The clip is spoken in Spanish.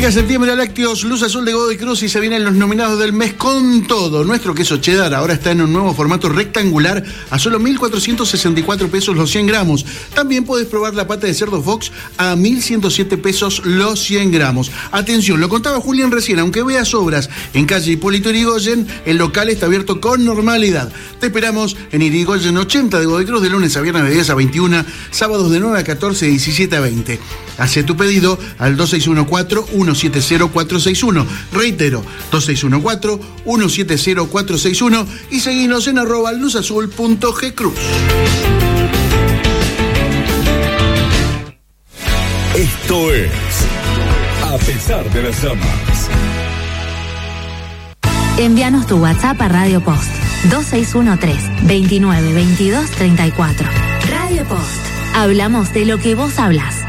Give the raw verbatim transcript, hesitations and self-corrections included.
Llega septiembre a Lácteos Luz Azul de Godoy Cruz y se vienen los nominados del mes con todo. Nuestro queso cheddar ahora está en un nuevo formato rectangular a solo mil cuatrocientos sesenta y cuatro pesos los cien gramos. También puedes probar la pata de cerdo Fox a mil ciento siete pesos los cien gramos. Atención, lo contaba Julián recién, aunque veas obras en calle Hipólito Yrigoyen, el local está abierto con normalidad. Te esperamos en Yrigoyen ochenta de Godoy Cruz de lunes a viernes de diez a veintiuna, sábados de nueve a catorce y diecisiete a veinte. Hace tu pedido al dos seis uno cuatro, uno siete cero cuatro seis uno. Reitero, dos seis uno cuatro, uno siete cero cuatro seis uno y seguinos en arroba luzazul punto gcruz. Esto es A pesar de las llamas. Envíanos tu WhatsApp a Radio Post dos seis uno tres, veintinueve veintidós treinta y cuatro. Radio Post. Hablamos de lo que vos hablas.